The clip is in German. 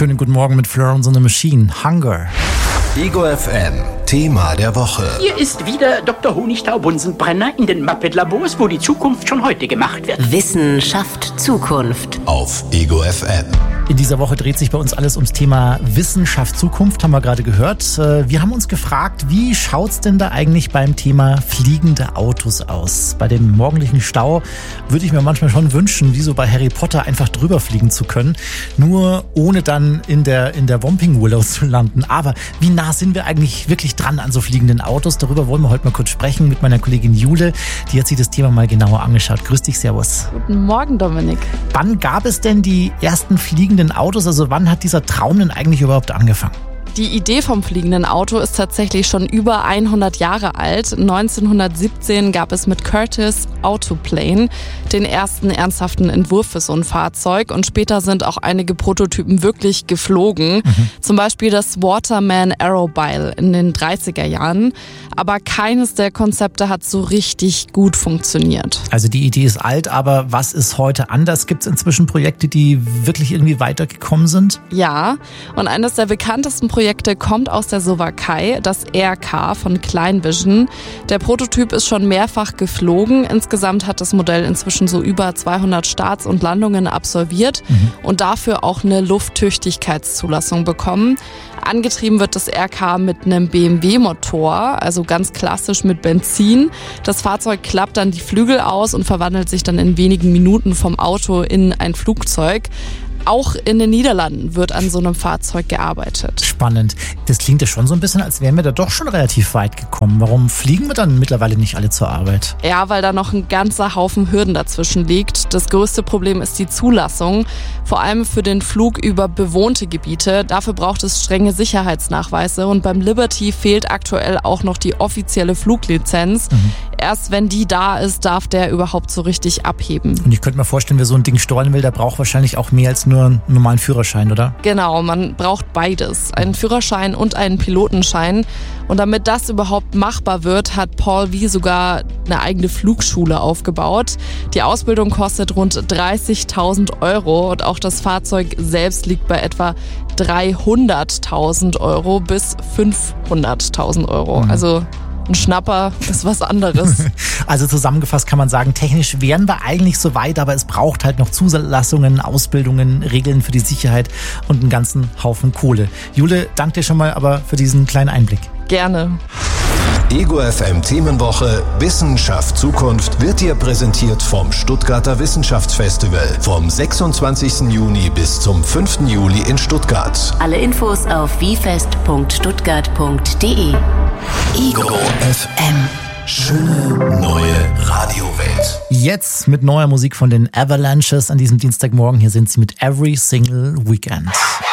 Schönen guten Morgen mit Florence and the Machine. Hunger. Ego FM, Thema der Woche. Hier ist wieder Dr. Honigtau-Bunsenbrenner in den Muppet-Labors, wo die Zukunft schon heute gemacht wird. Wissenschaft Zukunft. Auf Ego FM. In dieser Woche dreht sich bei uns alles ums Thema Wissenschaft Zukunft, haben wir gerade gehört. Wir haben uns gefragt, wie schaut's denn da eigentlich beim Thema fliegende Autos aus? Bei dem morgendlichen Stau würde ich mir manchmal schon wünschen, wie so bei Harry Potter, einfach drüber fliegen zu können, nur ohne dann in der Whomping Willow zu landen. Aber wie nah sind wir eigentlich wirklich dran an so fliegenden Autos? Darüber wollen wir heute mal kurz sprechen mit meiner Kollegin Jule. Die hat sich das Thema mal genauer angeschaut. Grüß dich, servus. Guten Morgen, Dominik. Wann gab es denn die ersten fliegenden Autos? Also wann hat dieser Traum denn eigentlich überhaupt angefangen? Die Idee vom fliegenden Auto ist tatsächlich schon über 100 Jahre alt. 1917 gab es mit Curtiss Autoplane den ersten ernsthaften Entwurf für so ein Fahrzeug und später sind auch einige Prototypen wirklich geflogen. Zum Beispiel das Waterman Aerobile in den 30er Jahren. Aber keines der Konzepte hat so richtig gut funktioniert. Also die Idee ist alt, aber was ist heute anders? Gibt es inzwischen Projekte, die wirklich irgendwie weitergekommen sind? Ja, und eines der bekanntesten Projekte kommt aus der Slowakei, das Aircar von Kleinvision. Der Prototyp ist schon mehrfach geflogen. Insgesamt hat das Modell inzwischen so über 200 Starts und Landungen absolviert und dafür auch eine Lufttüchtigkeitszulassung bekommen. Angetrieben wird das Aircar mit einem BMW-Motor, also ganz klassisch mit Benzin. Das Fahrzeug klappt dann die Flügel aus und verwandelt sich dann in wenigen Minuten vom Auto in ein Flugzeug. Auch in den Niederlanden wird an so einem Fahrzeug gearbeitet. Spannend. Das klingt ja schon so ein bisschen, als wären wir da doch schon relativ weit gekommen. Warum fliegen wir dann mittlerweile nicht alle zur Arbeit? Ja, weil da noch ein ganzer Haufen Hürden dazwischen liegt. Das größte Problem ist die Zulassung, vor allem für den Flug über bewohnte Gebiete. Dafür braucht es strenge Sicherheitsnachweise und beim Liberty fehlt aktuell auch noch die offizielle Fluglizenz. Erst wenn die da ist, darf der überhaupt so richtig abheben. Und ich könnte mir vorstellen, wer so ein Ding steuern will, der braucht wahrscheinlich auch mehr als nur einen normalen Führerschein, oder? Genau, man braucht beides, einen Führerschein und einen Pilotenschein. Und damit das überhaupt machbar wird, hat Paul V. sogar eine eigene Flugschule aufgebaut. Die Ausbildung kostet rund 30.000 € und auch das Fahrzeug selbst liegt bei etwa 300.000 € bis 500.000 €. Also ein Schnapper ist was anderes. Also zusammengefasst kann man sagen, technisch wären wir eigentlich so weit, aber es braucht halt noch Zulassungen, Ausbildungen, Regeln für die Sicherheit und einen ganzen Haufen Kohle. Jule, danke dir schon mal aber für diesen kleinen Einblick. Gerne. Ego FM Themenwoche Wissenschaft Zukunft wird dir präsentiert vom Stuttgarter Wissenschaftsfestival vom 26. Juni bis zum 5. Juli in Stuttgart. Alle Infos auf wifest.stuttgart.de. Ego FM. Schöne neue Radiowelt. Jetzt mit neuer Musik von den Avalanches an diesem Dienstagmorgen. Hier sind sie mit Every Single Weekend.